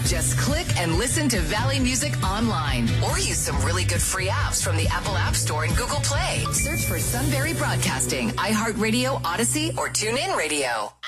Just click and listen to Valley Music online or use some really good free apps from the Apple App Store and Google Play. Search for Sunbury Broadcasting, iHeartRadio, Odyssey, or TuneIn Radio.